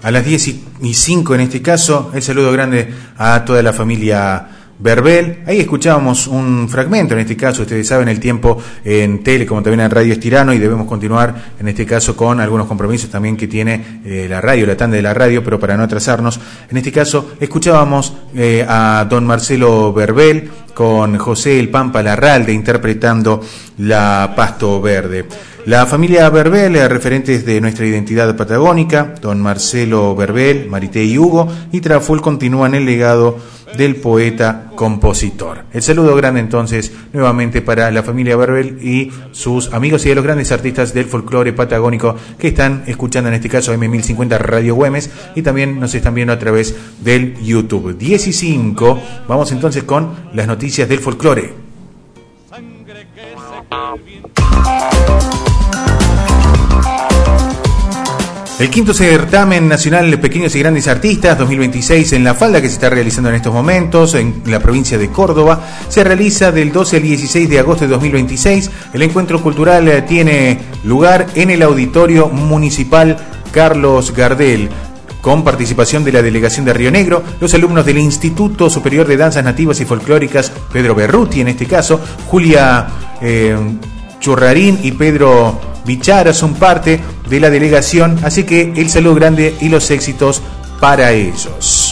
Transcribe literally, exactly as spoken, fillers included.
a las diez y cinco en este caso. El saludo grande a toda la familia Verbel. Ahí escuchábamos un fragmento, en este caso, ustedes saben, el tiempo en tele como también en radio es tirano y debemos continuar, en este caso, con algunos compromisos también que tiene eh, la radio, la tanda de la radio, pero para no atrasarnos, en este caso, escuchábamos eh, a don Marcelo Verbel con José el Pampa Larralde interpretando La Pasto Verde. La familia Verbel, referentes de nuestra identidad patagónica, don Marcelo Verbel, Marité y Hugo, y Traful continúan el legado del poeta-compositor. El saludo grande entonces nuevamente para la familia Verbel y sus amigos y de los grandes artistas del folclore patagónico que están escuchando en este caso eme mil cincuenta Radio Güemes y también nos están viendo a través del YouTube. diez y cinco, vamos entonces con las noticias del folclore. El quinto certamen nacional de Pequeños y Grandes Artistas dos mil veintiséis en La Falda, que se está realizando en estos momentos en la provincia de Córdoba, se realiza del doce al dieciséis de agosto de dos mil veintiséis. El encuentro cultural tiene lugar en el Auditorio Municipal Carlos Gardel, con participación de la delegación de Río Negro, los alumnos del Instituto Superior de Danzas Nativas y Folclóricas, Pedro Berruti en este caso, Julia eh, Churrarín y Pedro Bichara son parte de la delegación, así que el saludo grande y los éxitos para ellos.